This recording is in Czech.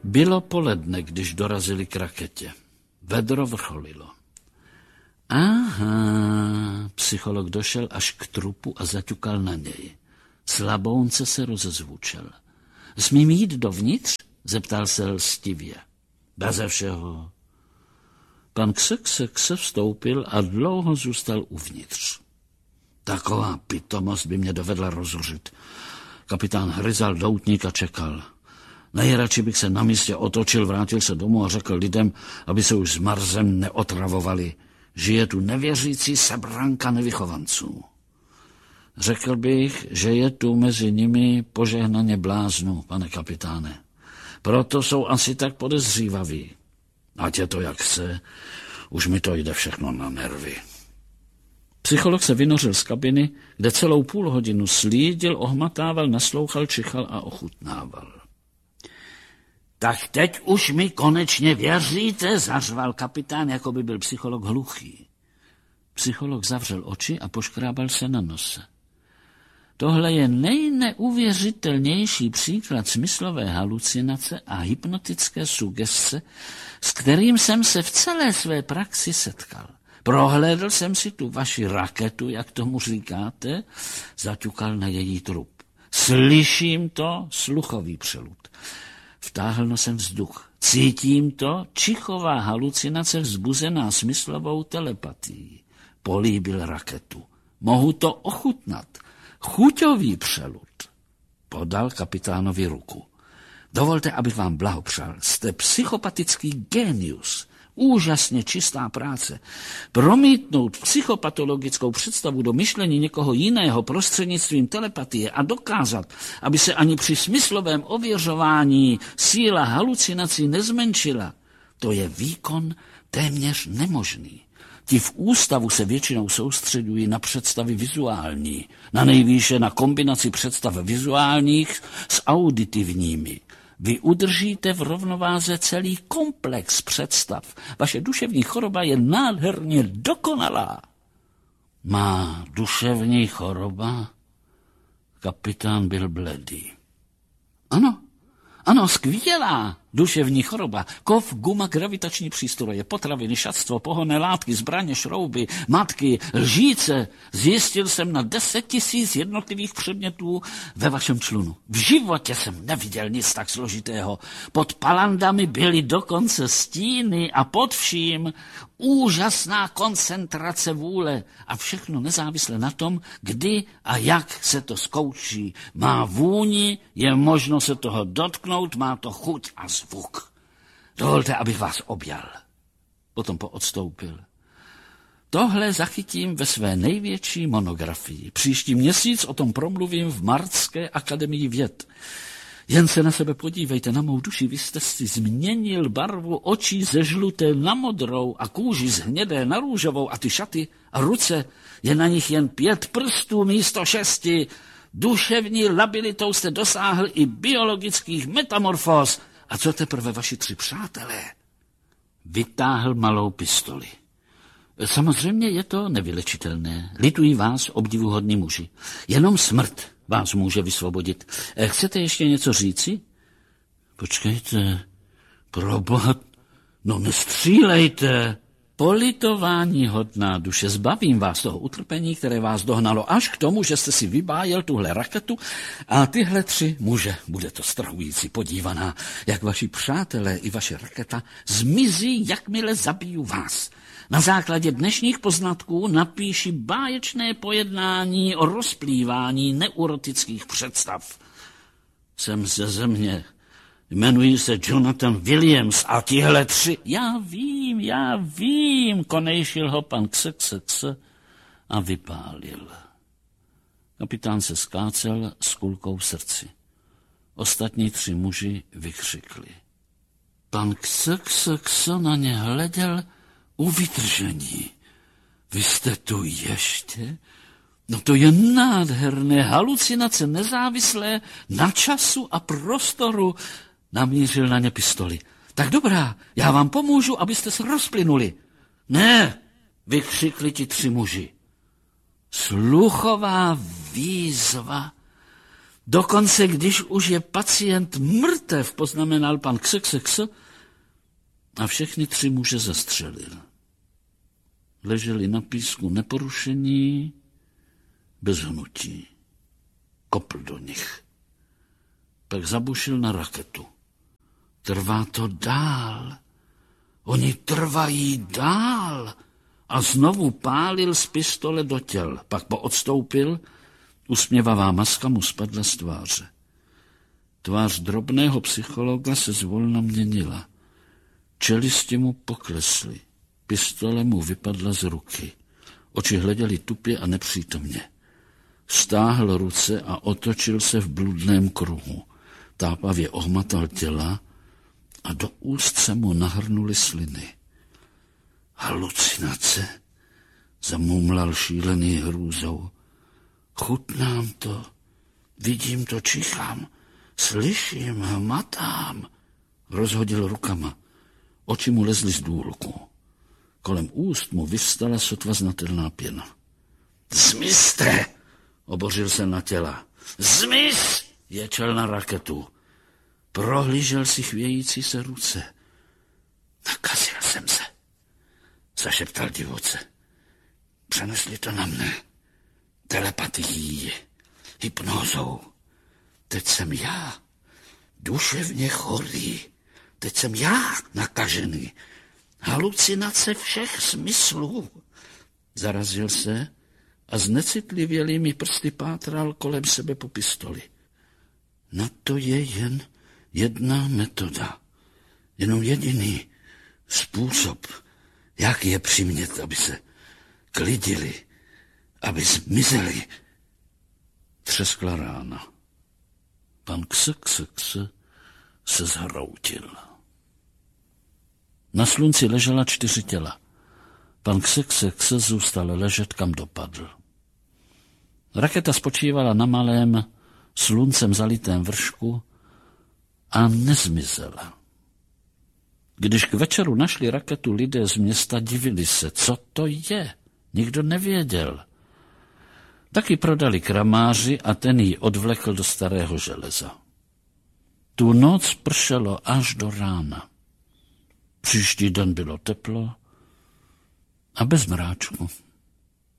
Bylo poledne, když dorazili k raketě. Vedro vrcholilo. Aha, psycholog došel až k trupu a zaťukal na něj. Slabounce se rozezvučel. Smím jít dovnitř? Zeptal se lstivě. Beze všeho. Pan Kse vstoupil a dlouho zůstal uvnitř. Taková pitomost by mě dovedla rozhořit. Kapitán hryzal doutník a čekal. Nejradši bych se na místě otočil, vrátil se domů a řekl lidem, aby se už s Marsem neotravovali. Žije tu nevěřící sebranka nevychovanců. Řekl bych, že je tu mezi nimi požehnaně bláznů, pane kapitáne. Proto jsou asi tak podezřívaví. Ať je to jak chce, už mi to jde všechno na nervy. Psycholog se vynořil z kabiny, kde celou půl hodinu slídil, ohmatával, naslouchal, čichal a ochutnával. Tak teď už mi konečně věříte, zařval kapitán, jako by byl psycholog hluchý. Psycholog zavřel oči a poškrábal se na nose. Tohle je nejneuvěřitelnější příklad smyslové halucinace a hypnotické sugestce, s kterým jsem se v celé své praxi setkal. Prohlédl jsem si tu vaši raketu, jak tomu říkáte, zaťukal na její trup. Slyším to, sluchový přelud. Vtáhl nosem vzduch. Cítím to, čichová halucinace vzbuzená smyslovou telepatií. Políbil raketu. Mohu to ochutnat. Chuťový přelud. Podal kapitánovi ruku. Dovolte, abych vám blahopřál. Jste psychopatický génius. Úžasně čistá práce. Promítnout psychopatologickou představu do myšlení někoho jiného prostřednictvím telepatie a dokázat, aby se ani při smyslovém ověřování síla halucinací nezmenšila, to je výkon téměř nemožný. Ti v ústavu se většinou soustředují na představy vizuální, na nejvýše na kombinaci představ vizuálních s auditivními. Vy udržíte v rovnováze celý komplex představ. Vaše duševní choroba je nádherně dokonalá. Má duševní choroba? Kapitán byl bledý. Ano, skvělá duševní choroba. Kov, guma, gravitační přístroje, potraviny, šatstvo, pohonné látky, zbraně, šrouby, matky, lžíce. Zjistil jsem na 10 000 jednotlivých předmětů ve vašem člunu. V životě jsem neviděl nic tak složitého. Pod palandami byly dokonce stíny a pod vším úžasná koncentrace vůle a všechno nezávisle na tom, kdy a jak se to zkouší. Má vůni, je možno se toho dotknout, má to chuť a zvuk. Dovolte, abych vás objal. Potom poodstoupil. Tohle zachytím ve své největší monografii. Příští měsíc o tom promluvím v Marské akademii věd. Jen se na sebe podívejte, na mou duši, vy jste si změnil barvu očí ze žluté na modrou a kůži z hnědé na růžovou a ty šaty a ruce, je na nich jen 5 prstů místo 6. Duševní labilitou jste dosáhl i biologických metamorfóz. A co teprve vaši 3 přátelé? Vytáhl malou pistoli. Samozřejmě je to nevylečitelné. Lituji vás, obdivuhodný muži. Jenom smrt vás může vysvobodit. Chcete ještě něco říci? Počkejte, proboha, no nestřílejte. Politování hodná duše, zbavím vás toho utrpení, které vás dohnalo až k tomu, že jste si vybájel tuhle raketu a tyhle 3 muže. Bude to strhující podívaná, jak vaši přátelé i vaše raketa zmizí, jakmile zabiju vás. Na základě dnešních poznatků napíši báječné pojednání o rozplývání neurotických představ. Jsem ze země, jmenuji se Jonathan Williams a tihle 3... Já vím, konejšil ho pan Kse a vypálil. Kapitán se skácel s kulkou v srdci. Ostatní 3 muži vykřikli. Pan Kse na ně hleděl u vytržení. Vy jste tu ještě? No to je nádherné, halucinace nezávislé na času a prostoru. Namířil na ně pistoli. Tak dobrá, já vám pomůžu, abyste se rozplynuli. Ne, vykřikli ti 3 muži. Sluchová výzva. Dokonce, když už je pacient mrtev, poznamenal pan Kseksekse a všechny 3 muže zastřelil. Leželi na písku neporušení, bez hnutí. Kopl do nich. Pak zabušil na raketu. Trvá to dál. Oni trvají dál. A znovu pálil z pistole do těl. Pak poodstoupil, usměvavá maska mu spadla z tváře. Tvář drobného psychologa se zvolna měnila. Čelisti mu poklesly. Pistole mu vypadla z ruky. Oči hleděly tupě a nepřítomně. Stáhl ruce a otočil se v bludném kruhu. Tápavě ohmatal těla a do úst se mu nahrnuly sliny. Halucinace, zamumlal šílený hrůzou. Chutnám to, vidím to, čichám, slyším, hmatám. Rozhodil rukama. Oči mu lezly z důlku. Kolem úst mu vyvstala sotva znatelná pěna. Zmizte, obořil se na těla. Zmiz, ječel na raketu. Prohlížel si chvějící se ruce. Nakazil jsem se, zašeptal divoce. Přenesli to na mne. Telepatií, hypnózou. Teď jsem já, duševně chorý. Teď jsem já nakažený. Halucinace všech smyslů. Zarazil se a znecitlivělými prsty pátral kolem sebe po pistoli. Na to je jen jedna metoda. Jenom jediný způsob, jak je přimět, aby se klidili, aby zmizeli. Třeskla rána. Pan Kseksekse se zhroutil. Na slunci ležela 4 těla. Pan Kseksekse zůstal ležet, kam dopadl. Raketa spočívala na malém, sluncem zalitém vršku a nezmizela. Když k večeru našli raketu lidé z města, divili se, co to je. Nikdo nevěděl. Taky prodali kramáři a ten ji odvlekl do starého železa. Tu noc pršelo až do rána. Příští den bylo teplo a bez mráčku.